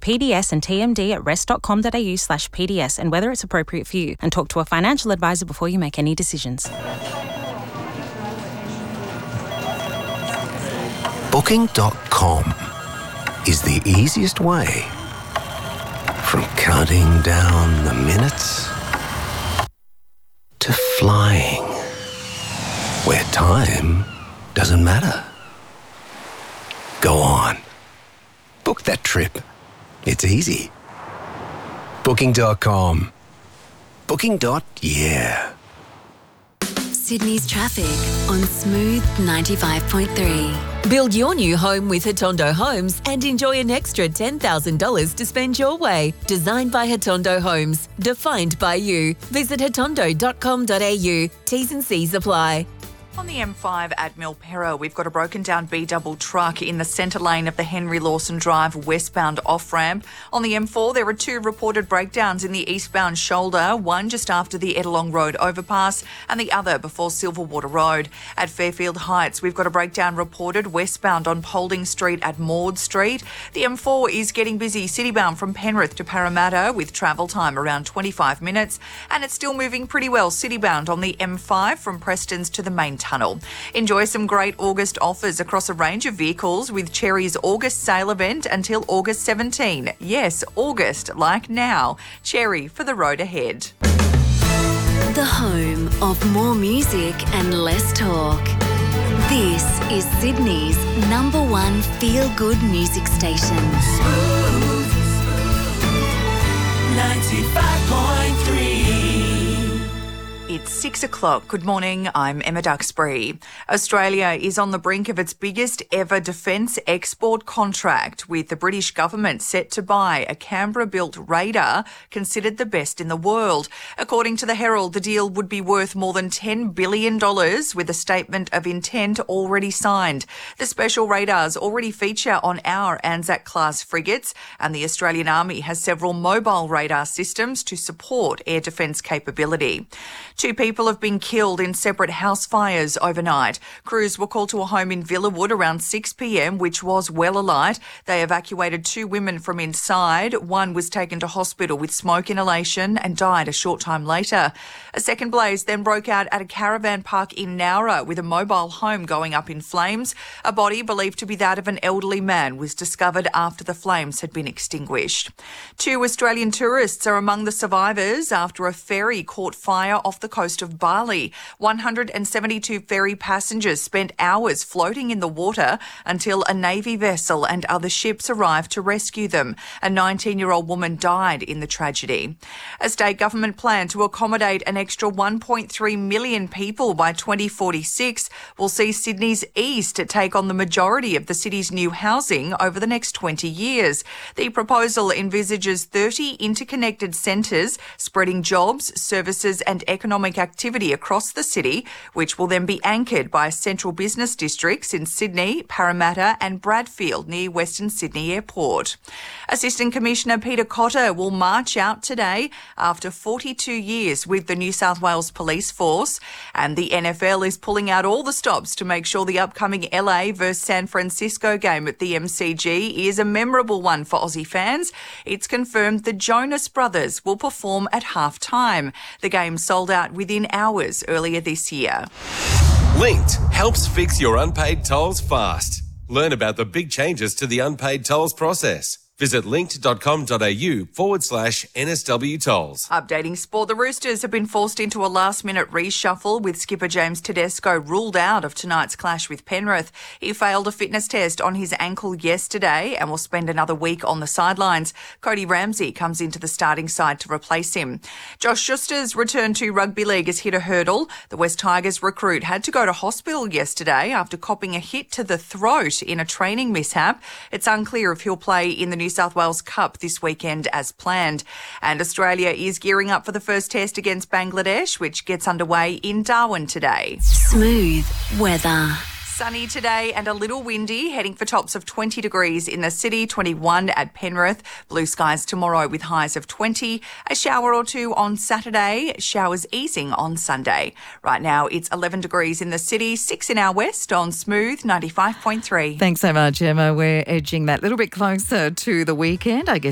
PDS and TMD at rest.com.au/PDS and whether it's appropriate for you, and talk to a financial advisor before you make any decisions. Booking.com is the easiest way from counting down the minutes to flying where time doesn't matter. Go on. Book that trip. It's easy. Booking.com. Booking.yeah. Sydney's traffic on Smooth 95.3. Build your new home with Hatondo Homes and enjoy an extra $10,000 to spend your way. Designed by Hatondo Homes. Defined by you. Visit hatondo.com.au. T's and C's apply. On the M5 at Milperra, we've got a broken down B-double truck in the centre lane of the Henry Lawson Drive westbound off-ramp. On the M4, there are 2 reported breakdowns in the eastbound shoulder, one just after the Ettalong Road overpass and the other before Silverwater Road. At Fairfield Heights, we've got a breakdown reported westbound on Paulding Street at Maud Street. The M4 is getting busy citybound from Penrith to Parramatta with travel time around 25 minutes, and it's still moving pretty well citybound on the M5 from Prestons to the main tunnel. Enjoy some great August offers across a range of vehicles with Cherry's August sale event until August 17. Yes, August, like now. Cherry for the road ahead. The home of more music and less talk. This is Sydney's #1 feel-good music station. Smooth 95.3. It's 6 o'clock. Good morning, I'm Emma Duxbury. Australia is on the brink of its biggest ever defence export contract, with the British government set to buy a Canberra-built radar considered the best in the world. According to the Herald, the deal would be worth more than $10 billion, with a statement of intent already signed. The special radars already feature on our Anzac-class frigates, and the Australian Army has several mobile radar systems to support air defence capability. 2 people have been killed in separate house fires overnight. Crews were called to a home in Villawood around 6 p.m, which was well alight. They evacuated 2 women from inside. One was taken to hospital with smoke inhalation and died a short time later. A second blaze then broke out at a caravan park in Nowra, with a mobile home going up in flames. A body believed to be that of an elderly man was discovered after the flames had been extinguished. 2 Australian tourists are among the survivors after a ferry caught fire off the coast of Bali. 172 ferry passengers spent hours floating in the water until a Navy vessel and other ships arrived to rescue them. A 19-year-old woman died in the tragedy. A state government plan to accommodate an extra 1.3 million people by 2046 will see Sydney's east take on the majority of the city's new housing over the next 20 years. The proposal envisages 30 interconnected centres spreading jobs, services and economic activity across the city, which will then be anchored by central business districts in Sydney, Parramatta and Bradfield near Western Sydney Airport. Assistant Commissioner Peter Cotter will march out today after 42 years with the New South Wales Police Force, and the NFL is pulling out all the stops to make sure the upcoming LA versus San Francisco game at the MCG is a memorable one for Aussie fans. It's confirmed the Jonas Brothers will perform at half-time. The game sold out within hours earlier this year. Linked helps fix your unpaid tolls fast. Learn about the big changes to the unpaid tolls process. Visit linked.com.au/NSW tolls. Updating sport, the Roosters have been forced into a last-minute reshuffle with skipper James Tedesco ruled out of tonight's clash with Penrith. He failed a fitness test on his ankle yesterday and will spend another week on the sidelines. Cody Ramsey comes into the starting side to replace him. Josh Schuster's return to rugby league has hit a hurdle. The West Tigers recruit had to go to hospital yesterday after copping a hit to the throat in a training mishap. It's unclear if he'll play in the New South Wales Cup this weekend as planned. And Australia is gearing up for the first test against Bangladesh, which gets underway in Darwin today. Smooth weather. Sunny today and a little windy, heading for tops of 20 degrees in the city, 21 at Penrith. Blue skies tomorrow with highs of 20. A shower or 2 on Saturday, showers easing on Sunday. Right now it's 11 degrees in the city, 6 in our west on Smooth 95.3. Thanks so much, Emma. We're edging that little bit closer to the weekend. I guess